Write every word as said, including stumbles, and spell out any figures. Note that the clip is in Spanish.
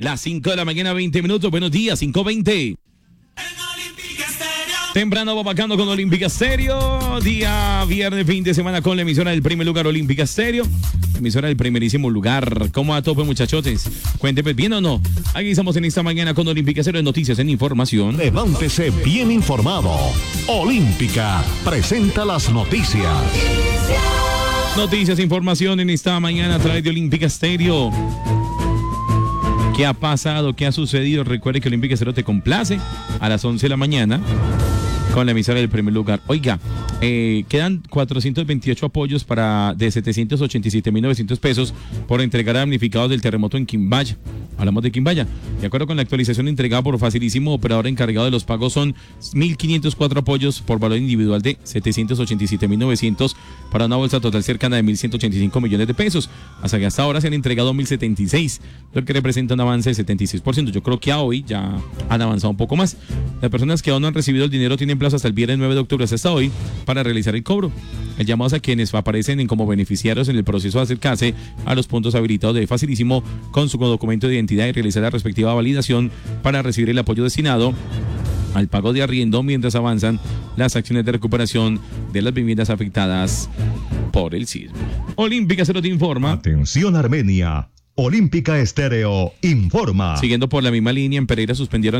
Las cinco de la mañana, veinte minutos. Buenos días, cinco veinte. Temprano vamos con Olímpica Estéreo. Día viernes, fin de semana con la emisora del primer lugar, Olímpica Estéreo. La emisora del primerísimo lugar. ¿Cómo a tope, muchachotes? Cuénteme, ¿bien o no? Aquí estamos en esta mañana con Olímpica Estéreo en noticias, en información. Levántese bien informado. Olímpica presenta las noticias. Noticias, información en esta mañana a través de Olímpica Estéreo. ¿Qué ha pasado? ¿Qué ha sucedido? Recuerde que Olímpica Estéreo te complace a las once de la mañana con la emisora del primer lugar. Oiga, eh, quedan cuatrocientos veintiocho apoyos para de setecientos ochenta y siete mil novecientos pesos por entregar a damnificados del terremoto en Quimbaya. Hablamos de Quimbaya. De acuerdo con la actualización entregada por Facilísimo, operador encargado de los pagos, son mil quinientos cuatro apoyos por valor individual de setecientos ochenta y siete mil novecientos para una bolsa total cercana de mil ciento ochenta y cinco millones de pesos. Hasta que hasta ahora se han entregado mil setenta y seis, lo que representa un avance del setenta y seis por ciento. Yo creo que a hoy ya han avanzado un poco más. Las personas que aún no han recibido el dinero tienen plazo hasta el viernes nueve de octubre, hasta hoy, para realizar el cobro. El llamado es a quienes aparecen en como beneficiarios en el proceso de acercarse a los puntos habilitados de Facilísimo con su documento de identidad y realizar la respectiva validación para recibir el apoyo destinado al pago de arriendo mientras avanzan las acciones de recuperación de las viviendas afectadas por el sismo. Olímpica Estéreo te informa. Atención, Armenia. Olímpica Estéreo informa. Siguiendo por la misma línea, en Pereira suspendieron